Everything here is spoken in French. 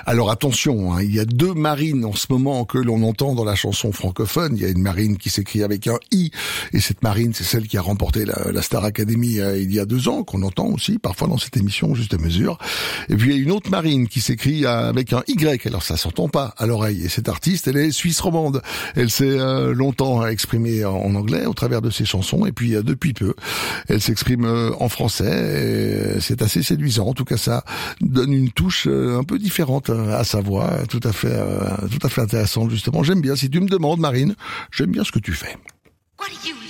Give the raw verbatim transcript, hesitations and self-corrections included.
Alors attention, hein, il y a deux Marines en ce moment que l'on entend dans la chanson francophone. Il y a une Marine qui s'écrit avec un I, et cette Marine, c'est celle qui a remporté la, la Star Academy euh, il y a deux ans, qu'on entend aussi parfois dans cette émission, juste à mesure. Et puis il y a une autre Marine qui s'écrit avec un Y, alors ça s'entend pas à l'oreille. Et cette artiste, elle est suisse romande. Elle s'est euh, longtemps exprimée en anglais au travers de ses chansons, et puis euh, depuis peu, elle s'exprime euh, en français. Et c'est assez séduisant. En tout cas, ça donne une touche euh, un peu différente à sa voix, tout à fait, euh, tout à fait intéressante justement. J'aime bien. Si tu me demandes, Marine, j'aime bien ce que tu fais. What do you